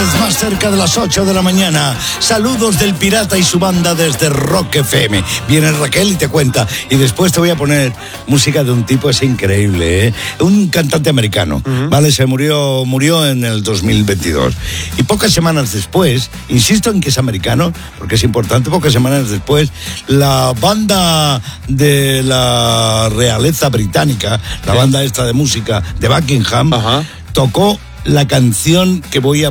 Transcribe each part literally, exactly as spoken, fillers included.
vez más cerca de las ocho de la mañana. Saludos del Pirata y su banda desde Rock F M. Viene Raquel y te cuenta. Y después te voy a poner música de un tipo, es increíble, ¿eh? Un cantante americano, uh-huh. ¿vale? Se murió, murió en el dos mil veintidós. Y pocas semanas después, insisto en que es americano, porque es importante, pocas semanas después, la banda de la realeza británica, la ¿Sí? banda esta de música de Buckingham, uh-huh. tocó la canción que voy a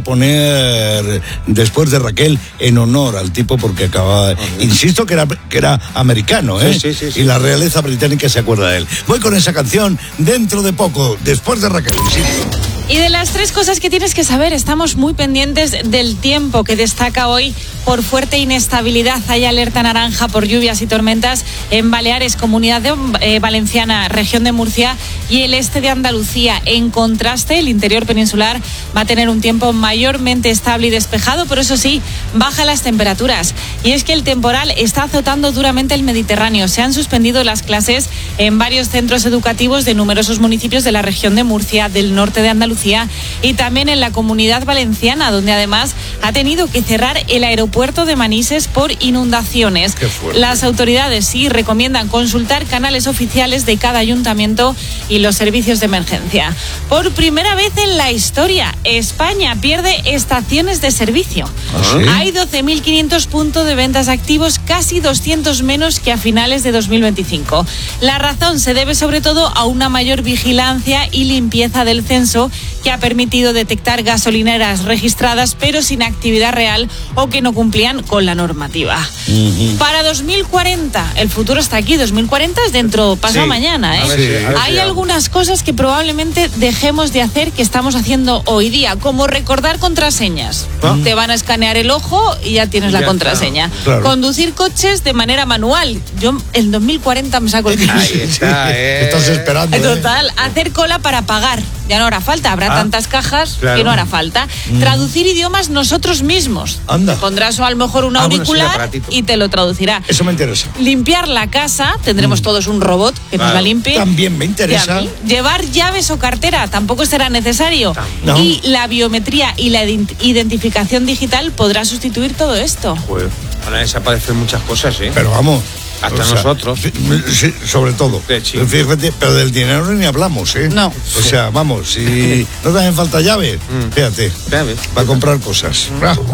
poner después de Raquel en honor al tipo, porque acaba de... Uh-huh. Insisto que era, que era americano, ¿eh? Sí, sí, sí, sí. Y la realeza británica se acuerda de él. Voy con esa canción dentro de poco, después de Raquel, insisto. Y de las tres cosas que tienes que saber, estamos muy pendientes del tiempo, que destaca hoy por fuerte inestabilidad. Hay alerta naranja por lluvias y tormentas en Baleares, Comunidad de, eh, Valenciana, región de Murcia y el este de Andalucía. En contraste, el interior peninsular va a tener un tiempo mayormente estable y despejado, pero eso sí, baja las temperaturas. Y es que el temporal está azotando duramente el Mediterráneo. Se han suspendido las clases en varios centros educativos de numerosos municipios de la región de Murcia, del norte de Andalucía y también en la Comunidad Valenciana, donde además ha tenido que cerrar el aeropuerto de Manises por inundaciones. Las autoridades sí recomiendan consultar canales oficiales de cada ayuntamiento y los servicios de emergencia. Por primera vez en la historia, España pierde estaciones de servicio. ¿Ah, sí? Hay doce mil quinientos puntos de ventas activos, casi doscientos menos que a finales de dos mil veinticinco. La razón se debe sobre todo a una mayor vigilancia y limpieza del censo, que ha permitido detectar gasolineras registradas pero sin actividad real o que no cumplían con la normativa. Uh-huh. Para dos mil cuarenta, el futuro está aquí, dos mil cuarenta es dentro, pasado sí. mañana, ¿eh? Sí. Hay algunas cosas que probablemente dejemos de hacer que estamos haciendo hoy día, como recordar contraseñas. ¿Ah? Te van a escanear el ojo y ya tienes ya la contraseña. Claro. Conducir coches de manera manual. Yo en dos mil cuarenta me saco el Ahí está, eh. Estás esperando. Total, ¿eh? Hacer cola para pagar. Ya no hará falta, habrá ah, tantas cajas claro. que no hará falta. Mm. Traducir idiomas nosotros mismos. Anda. Te pondrás a lo mejor un ah, auricular bueno, sí, y te lo traducirá. Eso me interesa. Limpiar la casa, tendremos mm. todos un robot que claro. nos la limpie. También me interesa. Llevar llaves o cartera, tampoco será necesario. No. Y la biometría y la identificación digital podrá sustituir todo esto. Joder, van a desaparecer muchas cosas, ¿eh? Pero vamos... Hasta o sea, nosotros. Sí, sí, sobre todo. Sí. Fíjate, pero del dinero ni hablamos, ¿eh? No. O sea, vamos, si no te hacen falta llaves, mm. fíjate, llaves. Va a comprar cosas. Mm. Ah.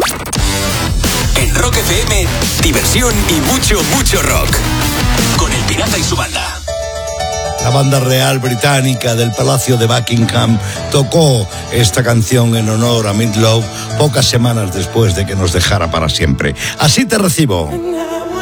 En Rock F M, diversión y mucho, mucho rock. Con el Pirata y su banda. La banda real británica del Palacio de Buckingham tocó esta canción en honor a Meat Loaf pocas semanas después de que nos dejara para siempre. Así te recibo.